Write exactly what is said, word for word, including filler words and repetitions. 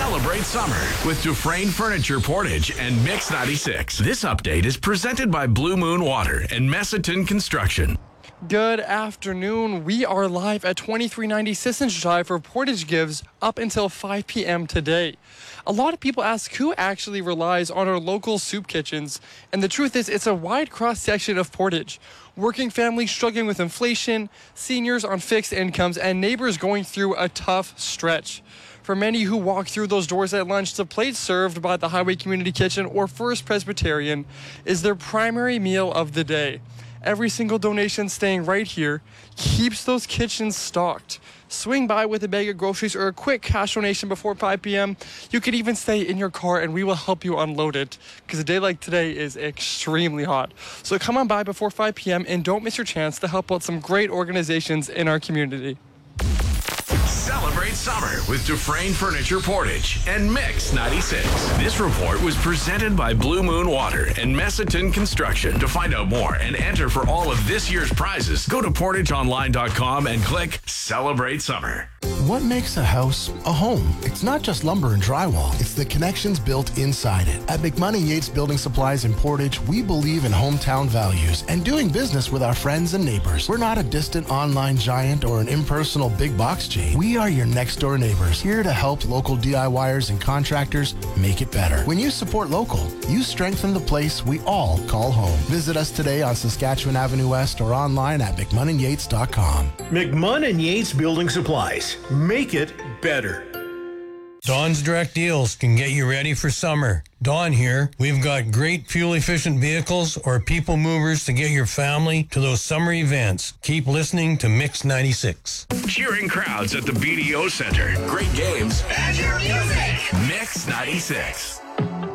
Celebrate summer with Dufresne Furniture Portage and Mix ninety-six. This update is presented by Blue Moon Water and Messaton Construction. Good afternoon. We are live at twenty-three ninety Sissons Drive for Portage Gives up until five p.m. today. A lot of people ask who actually relies on our local soup kitchens, and the truth is it's a wide cross-section of Portage. Working families struggling with inflation, seniors on fixed incomes, and neighbors going through a tough stretch. For many who walk through those doors at lunch, the plate served by the Highway Community Kitchen or First Presbyterian is their primary meal of the day. Every single donation staying right here keeps those kitchens stocked. Swing by with a bag of groceries or a quick cash donation before five p.m. You could even stay in your car and we will help you unload it, because a day like today is extremely hot. So come on by before five p.m. and don't miss your chance to help out some great organizations in our community. Celebrate summer with Dufresne Furniture Portage and Mix ninety-six. This report was presented by Blue Moon Water and Messaton Construction. To find out more and enter for all of this year's prizes, go to portage online dot com and click Celebrate Summer. What makes a house a home? It's not just lumber and drywall. It's the connections built inside it. At McMahon Yates Building Supplies in Portage, we believe in hometown values and doing business with our friends and neighbors. We're not a distant online giant or an impersonal big box chain. We are your next door neighbors, here to help local DIYers and contractors make it better. When you support local, you strengthen the place we all call home. Visit us today on Saskatchewan Avenue West or online at mcmunn yates dot com. McMunn and Yates Building Supplies. Make it better. Dawn's Direct Deals can get you ready for summer. Dawn here. We've got great fuel-efficient vehicles or people movers to get your family to those summer events. Keep listening to Mix ninety-six. Cheering crowds at the B D O Center. Great games. And your music. Mix ninety-six.